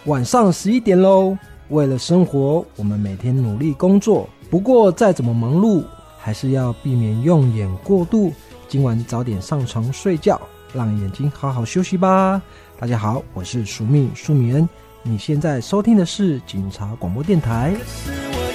晚上11点咯。为了生活，我们每天努力工作，不过再怎么忙碌，还是要避免用眼过度。今晚早点上床睡觉，让眼睛好好休息吧。大家好，我是苏密苏米恩，你现在收听的是警察广播电台。